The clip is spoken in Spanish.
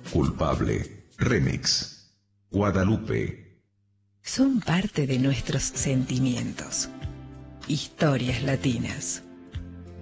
Culpable, Remix. Guadalupe. Son parte de nuestros sentimientos. Historias latinas.